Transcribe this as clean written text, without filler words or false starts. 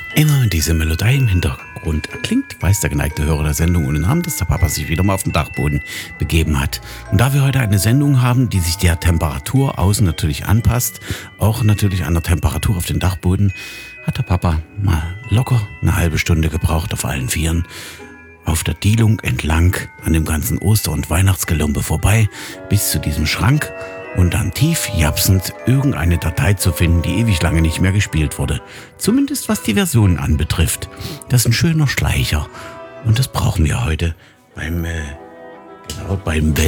Immer wenn diese Melodie im Hintergrund erklingt, weiß der geneigte Hörer der Sendung ohne Namen, dass der Papa sich wieder mal auf den Dachboden begeben hat. Und da wir heute eine Sendung haben, die sich der Temperatur außen natürlich anpasst, auch natürlich an der Temperatur auf den Dachboden, hat der Papa mal locker eine halbe Stunde gebraucht auf allen Vieren, auf der Dielung entlang, an dem ganzen Oster- und Weihnachtsgelumpe vorbei, bis zu diesem Schrank und dann tief japsend irgendeine Datei zu finden, die ewig lange nicht mehr gespielt wurde. Zumindest was die Version anbetrifft. Das ist ein schöner Schleicher. Und das brauchen wir heute beim